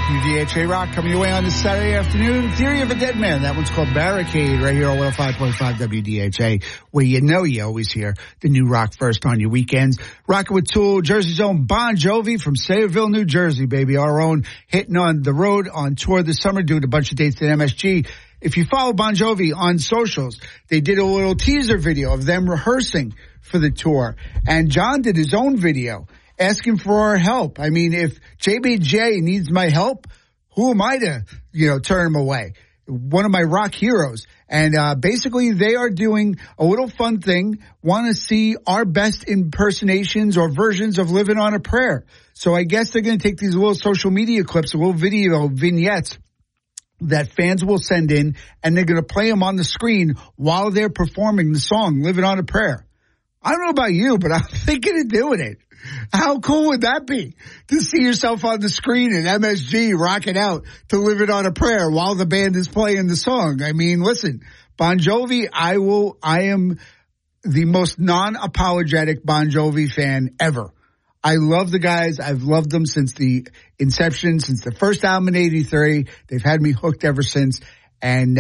WDHA Rock coming your way on this Saturday afternoon. Theory of a Dead Man. That one's called Barricade right here on 105.5 WDHA, where you always hear the new rock first on your weekends. Rocking with Tool, Jersey's own Bon Jovi from Sayreville, New Jersey, baby. Our own, hitting on the road on tour this summer, doing a bunch of dates at MSG. If you follow Bon Jovi on socials, they did a little teaser video of them rehearsing for the tour. And John did his own video asking for our help. I mean, if JBJ needs my help, who am I to, turn him away? One of my rock heroes. And basically they are doing a little fun thing, want to see our best impersonations or versions of Living on a Prayer. So I guess they're going to take these little social media clips, little video vignettes that fans will send in, and they're going to play them on the screen while they're performing the song Living on a Prayer. I don't know about you, but I'm thinking of doing it. How cool would that be to see yourself on the screen at MSG rocking out to Living on a Prayer while the band is playing the song? I mean, listen, Bon Jovi, I am the most non-apologetic Bon Jovi fan ever. I love the guys. I've loved them since the inception, since the first album in 83. They've had me hooked ever since. And,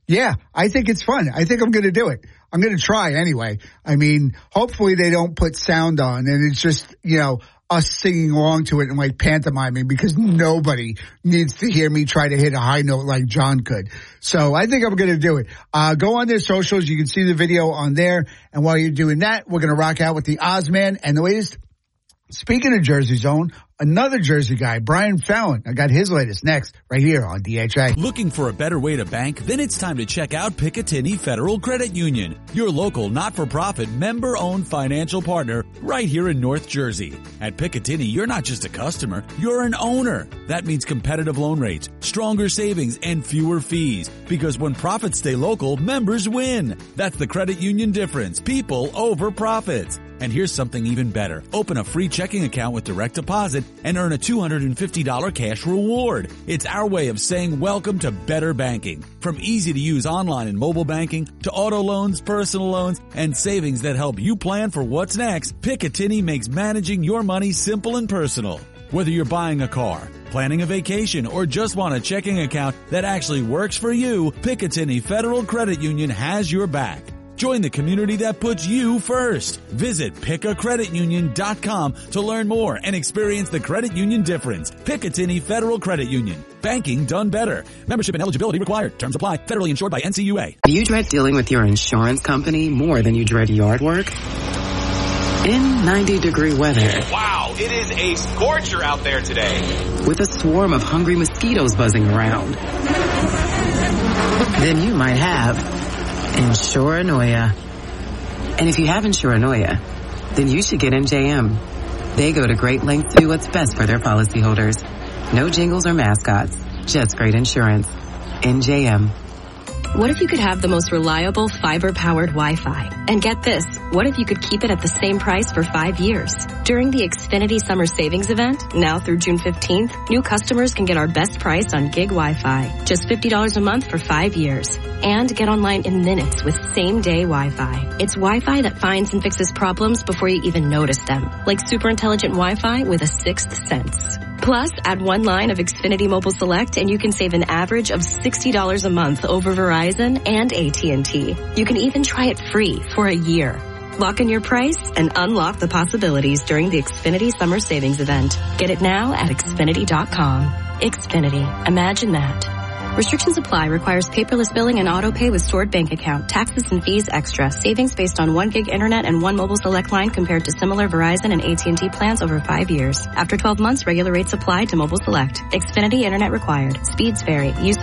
I think it's fun. I think I'm going to do it. I'm going to try anyway. I mean, hopefully they don't put sound on and it's just, us singing along to it and like pantomiming, because nobody needs to hear me try to hit a high note like John could. So I think I'm going to do it. Go on their socials. You can see the video on there. And while you're doing that, we're going to rock out with the Ozman and the latest. Speaking of Jersey's own, another Jersey guy, Brian Fallon. I got his latest next right here on DHA. Looking for a better way to bank? Then it's time to check out Picatinny Federal Credit Union, your local not-for-profit member-owned financial partner right here in North Jersey. At Picatinny, you're not just a customer, you're an owner. That means competitive loan rates, stronger savings, and fewer fees. Because when profits stay local, members win. That's the credit union difference. People over profits. And here's something even better. Open a free checking account with direct deposit and earn a $250 cash reward. It's our way of saying welcome to better banking. From easy-to-use online and mobile banking to auto loans, personal loans, and savings that help you plan for what's next, Picatinny makes managing your money simple and personal. Whether you're buying a car, planning a vacation, or just want a checking account that actually works for you, Picatinny Federal Credit Union has your back. Join the community that puts you first. Visit PicACreditUnion.com to learn more and experience the credit union difference. Picatinny Federal Credit Union. Banking done better. Membership and eligibility required. Terms apply. Federally insured by NCUA. Do you dread dealing with your insurance company more than you dread yard work? In 90-degree weather. Wow, it is a scorcher out there today. With a swarm of hungry mosquitoes buzzing around. Then you might have Insuranoia. And if you have Insuranoia, then you should get NJM. They go to great lengths to do what's best for their policyholders. No jingles or mascots, just great insurance. NJM. What if you could have the most reliable fiber-powered Wi-Fi? And get this, what if you could keep it at the same price for 5 years? During the Xfinity Summer Savings Event, now through June 15th, new customers can get our best price on gig Wi-Fi. Just $50 a month for 5 years. And get online in minutes with same-day Wi-Fi. It's Wi-Fi that finds and fixes problems before you even notice them. Like super intelligent Wi-Fi with a sixth sense. Plus, add one line of Xfinity Mobile Select and you can save an average of $60 a month over Verizon and AT&T. You can even try it free for a year. Lock in your price and unlock the possibilities during the Xfinity Summer Savings Event. Get it now at Xfinity.com. Xfinity. Imagine that. Restrictions apply. Requires paperless billing and auto pay with stored bank account. Taxes and fees extra. Savings based on 1 gig internet and 1 mobile select line compared to similar Verizon and AT&T plans over 5 years. After 12 months, regular rates apply to mobile select. Xfinity internet required. Speeds vary. Use